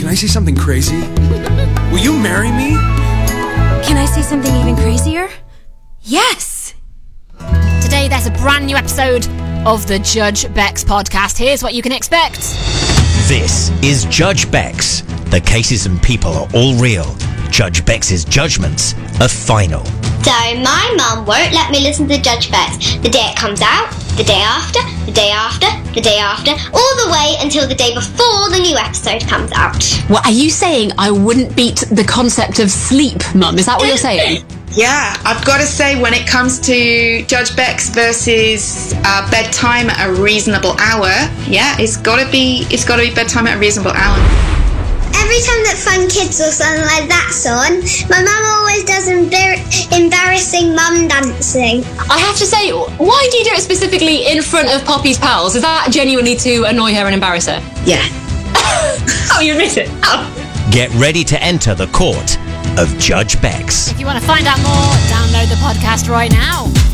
I say something crazy? Will you marry me? Can I say something even crazier? Yes! Today there's a brand new episode of the Judge Bex podcast. Here's what you can expect. This is Judge Bex. The cases and people are all real. Judge Bex's judgments are final. So my mum won't let me listen to Judge Bex the day it comes out, the day after, the day after, the day after, all the way until the day before the new episode comes out. What are you saying? I wouldn't beat the concept of sleep, Mum. Is that what you're saying? Yeah, I've got to say, when it comes to Judge Bex versus bedtime at a reasonable hour, yeah, it's got to be bedtime at a reasonable hour. Every time that Fun Kids or something like that's on, my mum always does embarrassing mum dancing. I have to say, why do you do it specifically in front of Poppy's pals? Is that genuinely to annoy her and embarrass her? Yeah. Oh, you admit it? Oh. Get ready to enter the court of Judge Bex. If you want to find out more, download the podcast right now.